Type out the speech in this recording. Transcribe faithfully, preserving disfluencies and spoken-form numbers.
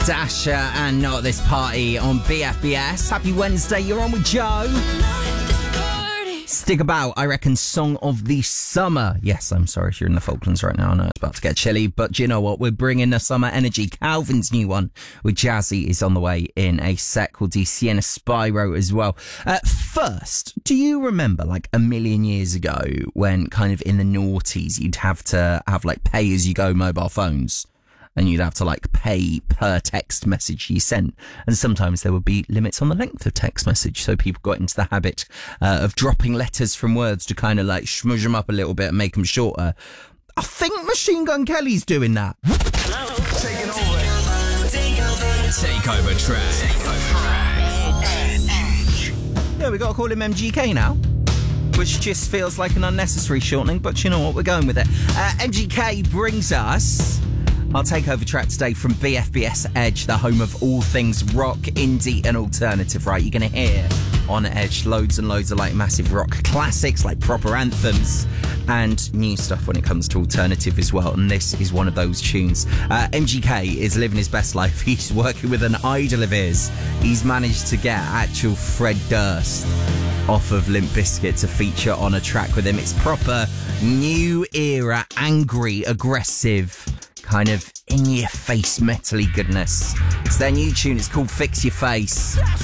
Dasher and Not This Party on B F B S. Happy Wednesday, you're on with Joe. Stick about, I reckon, song of the summer. Yes, I'm sorry if you're in the Falklands right now. I know it's about to get chilly, but do you know what? We're bringing the summer energy. Calvin's new one with Jazzy is on the way in a sec. We'll do Sienna Spyro as well. Uh, first, do you remember like a million years ago when kind of in the noughties you'd have to have like pay-as-you-go mobile phones? And you'd have to like pay per text message you sent. And sometimes there would be limits on the length of text message. So people got into the habit uh, of dropping letters from words to kind of like schmudge them up a little bit and make them shorter. I think Machine Gun Kelly's doing that. Hello. Taking over. Take over track. Take over track. Yeah, we got to call him M G K now. Which just feels like an unnecessary shortening. But you know what? We're going with it. Uh, M G K brings us our takeover track today from B F B S Edge, the home of all things rock, indie and alternative, right? You're going to hear on Edge loads and loads of like massive rock classics, like proper anthems, and new stuff when it comes to alternative as well. And this is one of those tunes. Uh, M G K is living his best life. He's working with an idol of his. He's managed to get actual Fred Durst off of Limp Bizkit to feature on a track with him. It's proper new era, angry, aggressive, kind of in-your-face metally goodness. It's their new tune. It's called Fix Your Face.